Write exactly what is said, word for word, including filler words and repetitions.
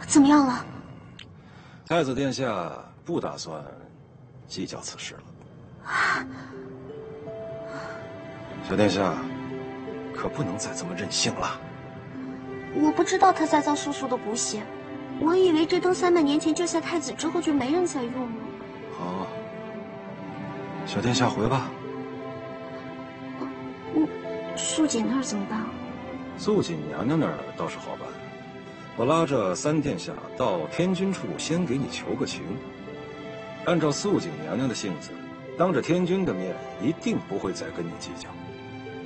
怎么样了？ 太子殿下不打算计较此事了。小殿下，可不能再这么任性了。 我不知道他在造叔叔的补血，我以为这灯三百年前救下太子之后就没人再用了。 好，小殿下回吧。 嗯，素锦那儿怎么办？ 素锦娘娘那儿倒是好办，我拉着三殿下到天君处，先给你求个情。按照素锦娘娘的性子，当着天君的面，一定不会再跟你计较。